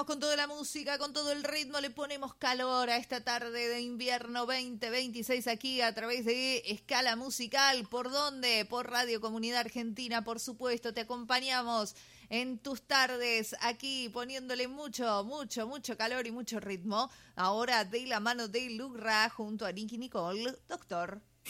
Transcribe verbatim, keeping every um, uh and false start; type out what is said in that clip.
Con toda la música, con todo el ritmo, le ponemos calor a esta tarde de invierno veinte veintiséis aquí a través de Escala Musical. ¿Por dónde? Por Radio Comunidad Argentina, por supuesto. Te acompañamos en tus tardes aquí poniéndole mucho, mucho, mucho calor y mucho ritmo. Ahora de la mano de Lugra junto a Nicky Nicole, Doctor.